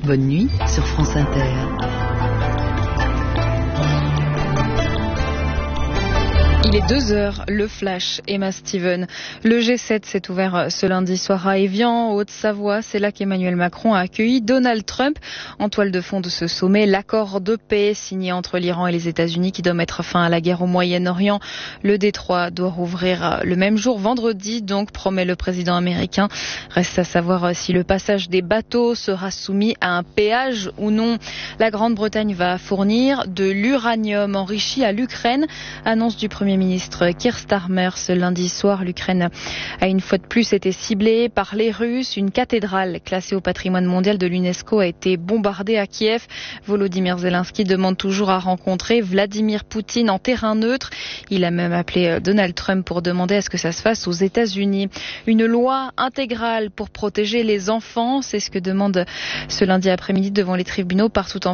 bonne nuit sur France Inter. Il est 2h, le flash, Emma Steven. Le G7 s'est ouvert ce lundi soir à Évian, en Haute-Savoie. C'est là qu'Emmanuel Macron a accueilli Donald Trump. En toile de fond de ce sommet, l'accord de paix signé entre l'Iran et les États-Unis qui doit mettre fin à la guerre au Moyen-Orient. Le détroit doit rouvrir le même jour, vendredi, donc, promet le président américain. Reste à savoir si le passage des bateaux sera soumis à un péage ou non. La Grande-Bretagne va fournir de l'uranium enrichi à l'Ukraine. Annonce du Premier ministre Keir Starmer ce lundi soir. L'Ukraine a une fois de plus été ciblée par les Russes. Une cathédrale classée au patrimoine mondial de l'UNESCO a été bombardée à Kiev. Volodymyr Zelensky demande toujours à rencontrer Vladimir Poutine en terrain neutre. Il a même appelé Donald Trump pour demander à ce que ça se fasse aux États-Unis. Une loi intégrale pour protéger les enfants, c'est ce que demande ce lundi après-midi devant les tribunaux partout en